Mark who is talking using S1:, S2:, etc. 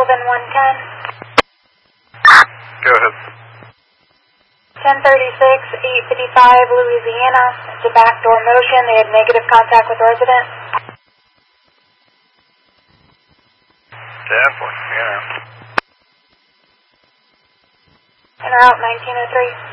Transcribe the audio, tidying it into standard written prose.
S1: Sullivan 110.
S2: Go ahead.
S1: 1036, 855 Louisiana. It's a backdoor motion. They had negative contact with resident.
S2: Definitely, yeah.
S1: In route 1903.